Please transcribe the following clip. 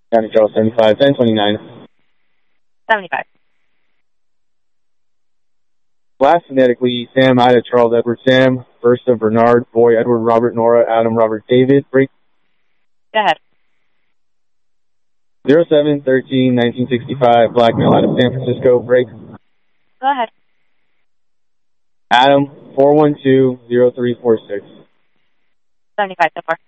County Charles 75, 1029. 75. Last phonetically, Sam, Ida, Charles, Edward, Sam, Bertha, Bernard, Boy, Edward, Robert, Nora, Adam, Robert, David, break. Go ahead. 07-13-1965, Blackmail out of San Francisco, break. Go ahead. Adam, 412-0346. 75 so far.